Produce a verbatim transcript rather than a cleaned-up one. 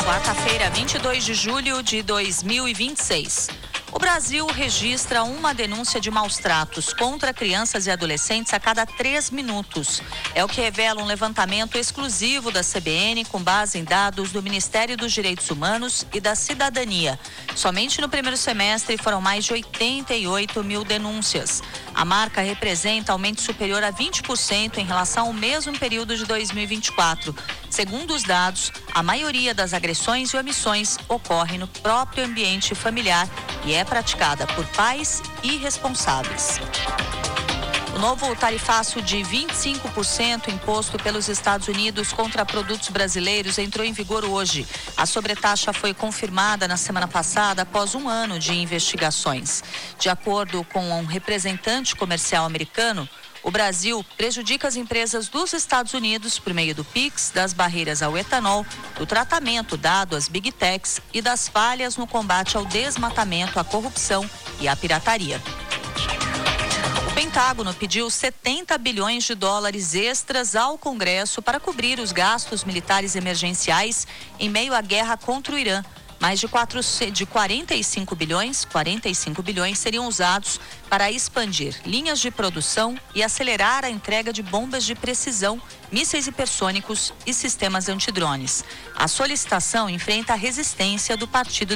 Quarta-feira, vinte e dois de julho de dois mil e vinte e seis. O Brasil registra uma denúncia de maus-tratos contra crianças e adolescentes a cada três minutos. É o que revela um levantamento exclusivo da C B N com base em dados do Ministério dos Direitos Humanos e da Cidadania. Somente no primeiro semestre foram mais de oitenta e oito mil denúncias. A marca representa aumento superior a vinte por cento em relação ao mesmo período de dois mil e vinte e quatro. Segundo os dados, a maioria das agressões e omissões ocorre no próprio ambiente familiar e é praticada por pais irresponsáveis. O novo tarifaço de vinte e cinco por cento imposto pelos Estados Unidos contra produtos brasileiros entrou em vigor hoje. A sobretaxa foi confirmada na semana passada após um ano de investigações. De acordo com um representante comercial americano, o Brasil prejudica as empresas dos Estados Unidos por meio do PIX, das barreiras ao etanol, do tratamento dado às Big Techs e das falhas no combate ao desmatamento, à corrupção e à pirataria. O Pentágono pediu setenta bilhões de dólares extras ao Congresso para cobrir os gastos militares emergenciais em meio à guerra contra o Irã. Mais de, quatro, de quarenta e cinco bilhões, quarenta e cinco bilhões seriam usados para expandir linhas de produção e acelerar a entrega de bombas de precisão, mísseis hipersônicos e sistemas antidrones. A solicitação enfrenta a resistência do Partido